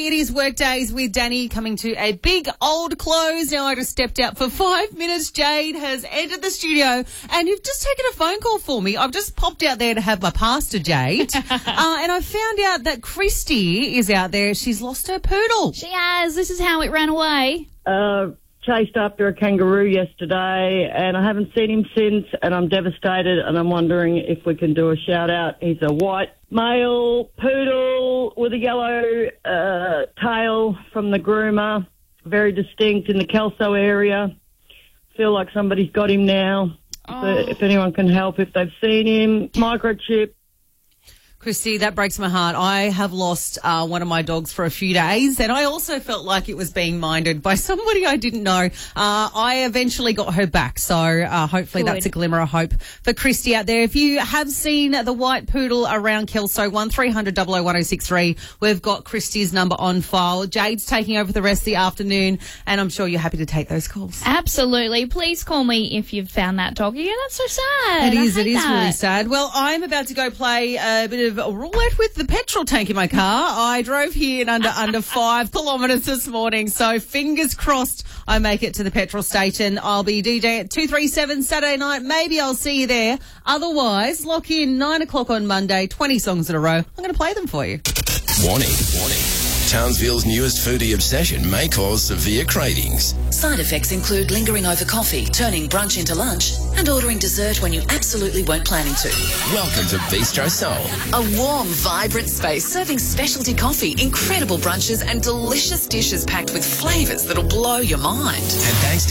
It is Workdays with Danny coming to a big old close. Now I just stepped out for 5 minutes. Jade has entered the studio and you've just taken a phone call for me. I've just popped out there to have my pasta, Jade. And I found out that Christy is out there. She's lost her poodle. She has. This is how it ran away. Chased after a kangaroo yesterday and I haven't seen him since and I'm devastated and I'm wondering if we can do a shout out. He's a white male poodle with a yellow tail from the groomer, very distinct in the Kelso area. Feel like somebody's got him now. If anyone can help, if they've seen him, microchip. Christy, that breaks my heart. I have lost one of my dogs for a few days and I also felt like it was being minded by somebody I didn't know. I eventually got her back, so hopefully that's a glimmer of hope for Christy out there. If you have seen the white poodle around Kelso, 1300 001063, we've got Christy's number on file. Jade's taking over the rest of the afternoon and I'm sure you're happy to take those calls. Absolutely. Please call me if you've found that doggy. Yeah, that's so sad. It is really sad. Well, I'm about to go play a bit of a roulette with the petrol tank in my car. I drove here in under 5 kilometres this morning, so fingers crossed I make it to the petrol station. I'll be DJ at 237 Saturday night. Maybe I'll see you there. Otherwise, lock in 9 o'clock on Monday, 20 songs in a row. I'm going to play them for you. Warning. Townsville's newest foodie obsession may cause severe cravings. Side effects include lingering over coffee, turning brunch into lunch, and ordering dessert when you absolutely weren't planning to. Welcome to Bistro Soul. A warm, vibrant space serving specialty coffee, incredible brunches, and delicious dishes packed with flavours that'll blow your mind. And thanks